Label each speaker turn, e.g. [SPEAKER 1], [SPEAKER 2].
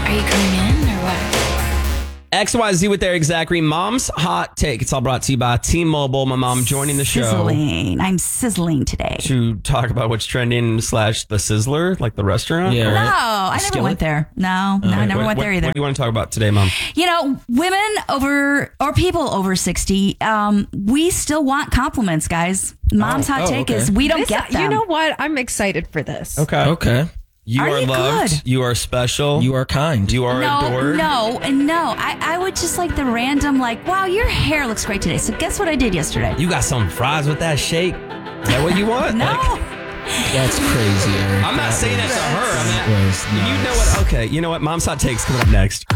[SPEAKER 1] Are you coming in or what?
[SPEAKER 2] XYZ with Eric Zachary. Mom's Hot Take. It's all brought to you by T-Mobile. My mom joining the show.
[SPEAKER 3] Sizzling. I'm sizzling today.
[SPEAKER 2] To talk about what's trending / the Sizzler, like the restaurant.
[SPEAKER 4] Yeah,
[SPEAKER 3] No,
[SPEAKER 4] right?
[SPEAKER 3] I never went there. No, I never went there either.
[SPEAKER 2] What do you want to talk about today, Mom?
[SPEAKER 3] You know, women over or people over 60, we still want compliments, guys. Mom's hot take is we don't get them.
[SPEAKER 5] You know what? I'm excited for this.
[SPEAKER 4] Okay.
[SPEAKER 2] You
[SPEAKER 3] Are
[SPEAKER 2] are
[SPEAKER 3] you
[SPEAKER 2] loved.
[SPEAKER 3] good?
[SPEAKER 2] You are special.
[SPEAKER 4] You are kind.
[SPEAKER 2] You are adored.
[SPEAKER 3] No. I would just like the random, like, wow, your hair looks great today. So guess what I did yesterday?
[SPEAKER 2] You got some fries with that shake. Is that what you want?
[SPEAKER 3] No.
[SPEAKER 4] That's crazy, Eric.
[SPEAKER 2] I'm not saying that to her.
[SPEAKER 4] was
[SPEAKER 2] You know what? Okay. You know what? Mom's Hot Take's coming up next.